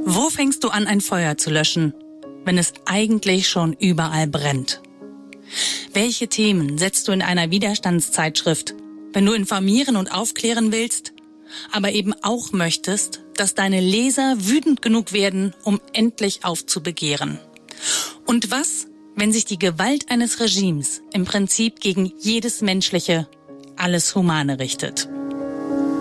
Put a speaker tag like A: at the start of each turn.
A: Wo fängst du an, ein Feuer zu löschen, wenn es eigentlich schon überall brennt? Welche Themen setzt du in einer Widerstandszeitschrift, wenn du informieren und aufklären willst, aber eben auch möchtest, dass deine Leser wütend genug werden, um endlich aufzubegehren? Und was, wenn sich die Gewalt eines Regimes im Prinzip gegen jedes Menschliche, alles Humane richtet?